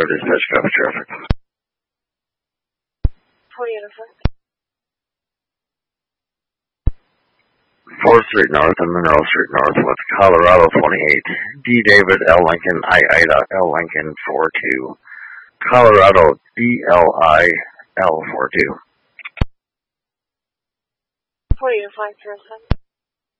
Tyler, dispatch copy traffic. 40 uniform. 4th Street North and Monroe Street North with Colorado 28. D. David L. Lincoln, I. Ida L. Lincoln 42. Colorado DLI L 42. 40 uniform, 07.